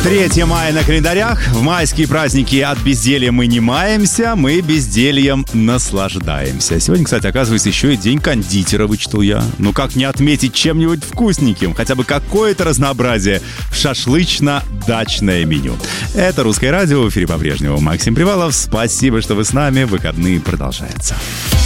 3 мая на календарях. В майские праздники от безделья мы не маемся, мы бездельем наслаждаемся. Сегодня, кстати, оказывается, еще и день кондитера, вычитал я. Ну как не отметить чем-нибудь вкусненьким? Хотя бы какое-то разнообразие в шашлычно-дачное меню. Это «Русское радио», в эфире по-прежнему Максим Привалов. Спасибо, что вы с нами. Выходные продолжаются.